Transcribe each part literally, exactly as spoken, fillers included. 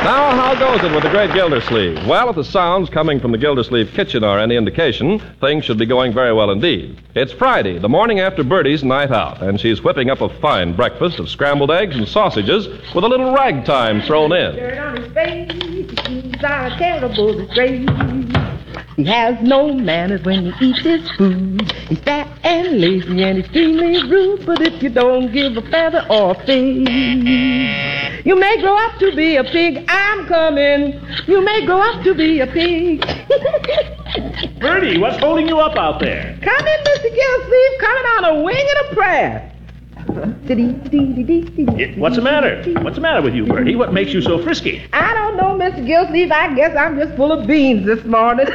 Now, how goes it with the great Gildersleeve? Well, if the sounds coming from the Gildersleeve kitchen are any indication, things should be going very well indeed. It's Friday, the morning after Bertie's night out, and she's whipping up a fine breakfast of scrambled eggs and sausages with a little ragtime thrown in. Dirt on his face, he's a terrible disgrace. He has no manners when he eats his food. He's fat and lazy and extremely rude, but if you don't give a feather or a fig, you may grow up to be a pig. I'm coming. You may grow up to be a pig. Bertie, what's holding you up out there? Come in, Mister Gilsleeve, coming on a wing and a prayer. Yeah, what's the matter? What's the matter with you, Bertie? What makes you so frisky? I don't know, Mister Gilsleeve. I guess I'm just full of beans this morning.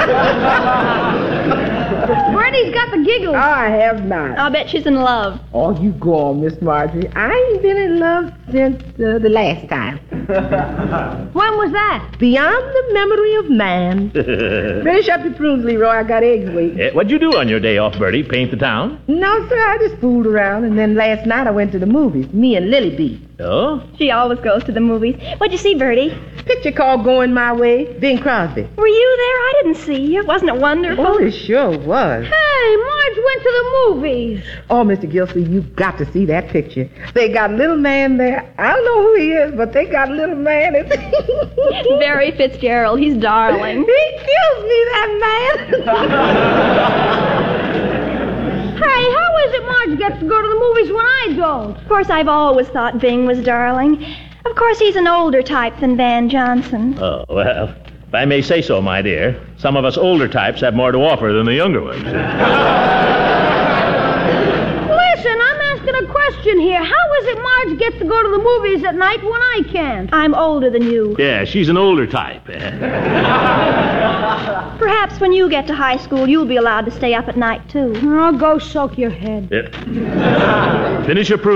Bertie's got the giggles. I have not. I'll bet she's in love. Oh, you go on, Miss Marjorie. I ain't been in love since uh, the last time. When was that? Beyond the memory of man. Finish up your prunes, Leroy. I got eggs waiting. Eh, what'd you do on your day off, Bertie? Paint the town? No, sir. I just fooled around, and then last night I went to the movies. Me and Lily B. Oh? She always goes to the movies. What'd you see, Bertie? Picture called Going My Way. Bing Crosby. Were you there? I didn't see you. Wasn't it wonderful? Oh, it sure was. Hey, Marge went to the movies. Oh, Mister Gilsleeve, you've got to see that picture. They got little man there. I don't know who he is, but they got little man. Barry Fitzgerald. He's darling. He kills me, that man. Hey, how is it Marge gets to go to the movies when I don't? Of course, I've always thought Bing was darling. Of course, he's an older type than Van Johnson. Oh, well, if I may say so, my dear, some of us older types have more to offer than the younger ones. Listen, I'm asking a question here. How is it Marge gets to go to the movies at night when I can't? I'm older than you. Yeah, she's an older type. Perhaps when you get to high school, you'll be allowed to stay up at night, too. Oh, go soak your head. Yeah. Finish your proof.